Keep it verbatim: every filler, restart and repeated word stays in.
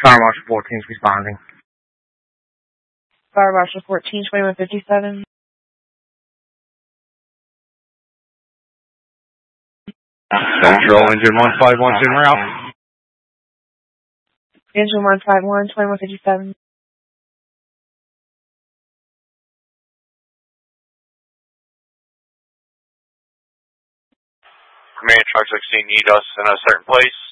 Fire Marshal fourteen is responding. Fire Marshal fourteen, twenty-one fifty-seven. Central, engine one five one en route. Engine one five one, twenty-one fifty-seven. Command truck sixteen need us in a certain place.